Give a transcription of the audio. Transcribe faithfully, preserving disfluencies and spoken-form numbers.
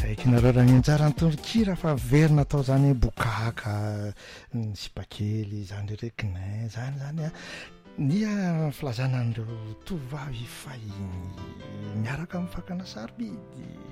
aikinareo raha mianjara nytondrokira fa verina atao zany hoe bokaka ny sipakely zany reo kinain zany zany a nia filazana an'ireo tovovavy fahiny miaraka amin'ny fakana sarobidy